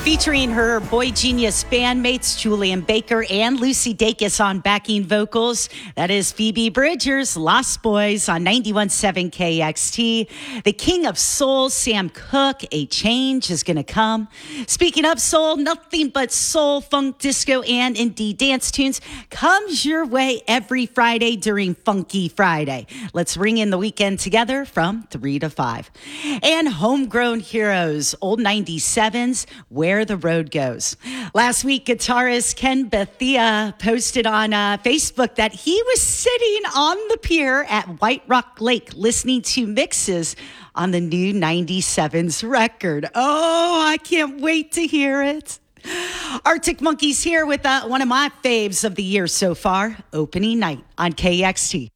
Featuring her Boy Genius bandmates Julian Baker and Lucy Dacus on backing vocals. That is Phoebe Bridgers, Lost Boys on 91.7 KXT. The King of Soul, Sam Cooke, A Change is going to come. Speaking of soul, nothing but soul, funk, disco, and indie dance tunes comes your way every Friday during Funky Friday. Let's ring in the weekend together from 3 to 5. And Homegrown Heroes, old 97s, Where the Road Goes. Last week, guitarist Ken Bethea posted on Facebook that he was sitting on the pier at White Rock Lake listening to mixes on the new 97s record. Oh, I can't wait to hear it. Arctic Monkeys here with one of my faves of the year so far, Opening Night on KXT.